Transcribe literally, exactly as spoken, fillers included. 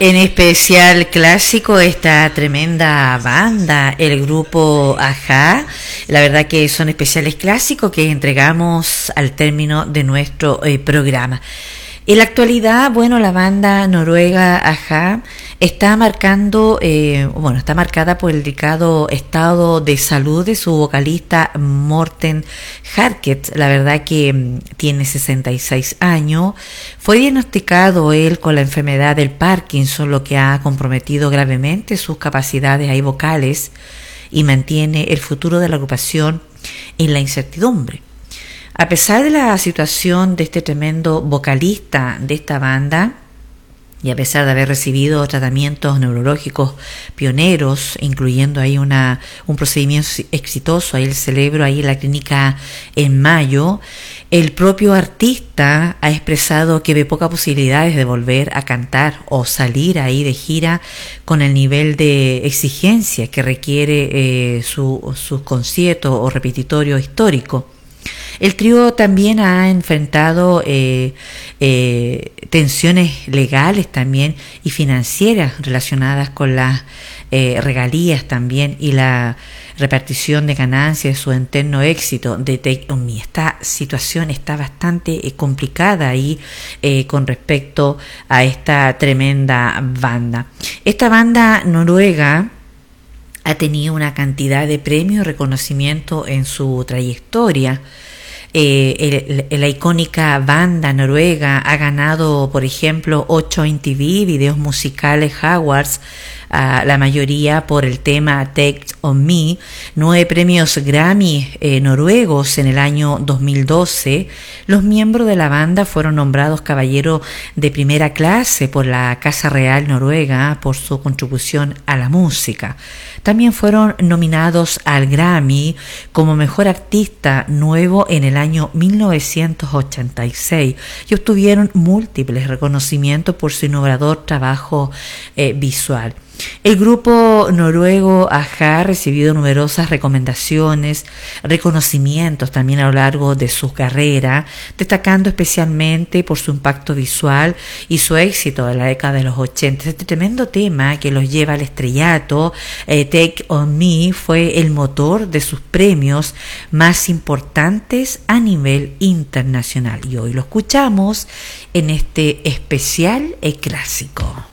En especial clásico, esta tremenda banda, el grupo Ajá. La verdad que son especiales clásicos que entregamos al término de nuestro eh, programa. En la actualidad, bueno, la banda noruega Ajá está marcando, eh, bueno, está marcada por el delicado estado de salud de su vocalista Morten Harket. La verdad que mm, tiene sesenta y seis años. Fue diagnosticado él con la enfermedad del Parkinson, lo que ha comprometido gravemente sus capacidades ahí vocales y mantiene el futuro de la agrupación en la incertidumbre. A pesar de la situación de este tremendo vocalista de esta banda, y a pesar de haber recibido tratamientos neurológicos pioneros, incluyendo ahí una, un procedimiento exitoso, ahí el cerebro, ahí en la clínica en Mayo, el propio artista ha expresado que ve pocas posibilidades de volver a cantar o salir ahí de gira con el nivel de exigencia que requiere eh, su, su concierto o repetitorio histórico. El trío también ha enfrentado eh, eh, tensiones legales también y financieras relacionadas con las eh, regalías también y la repartición de ganancias de su eterno éxito de Take On Me. Esta situación está bastante eh, complicada ahí eh, con respecto a esta tremenda banda. Esta banda noruega ha tenido una cantidad de premios y reconocimiento en su trayectoria. Eh, el, la icónica banda noruega ha ganado, por ejemplo, ocho M T V videos musicales Awards, uh, la mayoría por el tema Take On Me, nueve premios Grammy eh, noruegos en el año dos mil doce. Los miembros de la banda fueron nombrados caballeros de primera clase por la Casa Real Noruega por su contribución a la música. También fueron nominados al Grammy como Mejor Artista Nuevo en el año mil novecientos ochenta y seis y obtuvieron múltiples reconocimientos por su innovador trabajo eh, visual. El grupo noruego Ajá ha recibido numerosas recomendaciones, reconocimientos también a lo largo de su carrera, destacando especialmente por su impacto visual y su éxito en la década de los ochenta. Este tremendo tema que los lleva al estrellato, eh, Take On Me, fue el motor de sus premios más importantes a nivel internacional. Y hoy lo escuchamos en este especial eh, clásico.